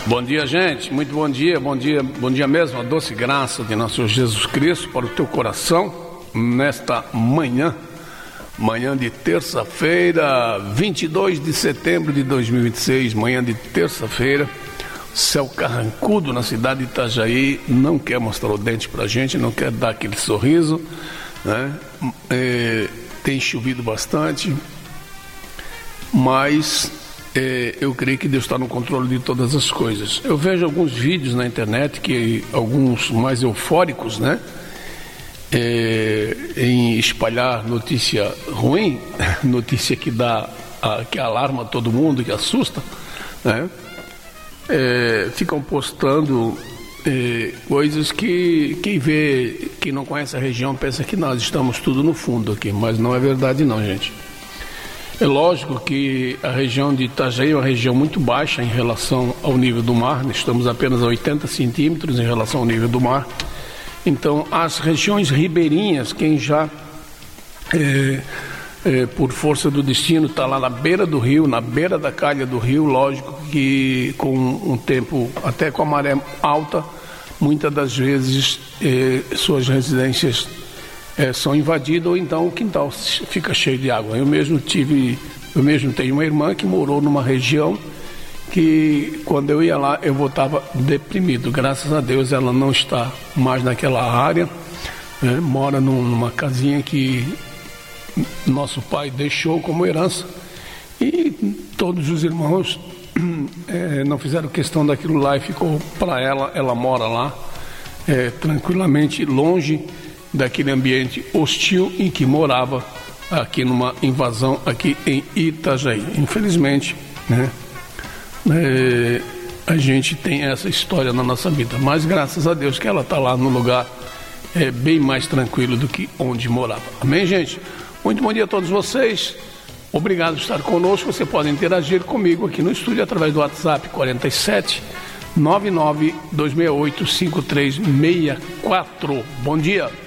Bom dia, gente, muito bom dia mesmo, a doce graça de nosso Jesus Cristo para o teu coração, nesta manhã de terça-feira, 22 de setembro de 2026, manhã de terça-feira, céu carrancudo na cidade de Itajaí, não quer mostrar o dente pra gente, não quer dar aquele sorriso, né? Tem chovido bastante, mas eu creio que Deus está no controle de todas as coisas. Eu vejo alguns vídeos na internet, que alguns mais eufóricos, né? Em espalhar notícia ruim, notícia que alarma todo mundo, que assusta, né? Ficam postando coisas que quem vê, quem não conhece a região, pensa que nós estamos tudo no fundo aqui, mas não é verdade não, gente. É lógico que a região de Itajaí é uma região muito baixa em relação ao nível do mar, estamos apenas a 80 centímetros em relação ao nível do mar. Então, as regiões ribeirinhas, quem já, por força do destino, está lá na beira do rio, na beira da calha do rio, lógico que com um tempo, até com a maré alta, muitas das vezes suas residências são invadidas, ou então o quintal fica cheio de água. Eu mesmo tenho uma irmã que morou numa região que, quando eu ia lá, eu voltava deprimido. Graças a Deus ela não está mais naquela área, né? Mora numa casinha que nosso pai deixou como herança, e todos os irmãos não fizeram questão daquilo lá e ficou para ela mora lá tranquilamente, longe daquele ambiente hostil em que morava, aqui numa invasão aqui em Itajaí. Infelizmente, né, a gente tem essa história na nossa vida, mas graças a Deus que ela está lá no lugar bem mais tranquilo do que onde morava. Amém, gente? Muito bom dia a todos vocês. Obrigado por estar conosco. Você pode interagir comigo aqui no estúdio através do WhatsApp 47 99 268 5364. Bom dia.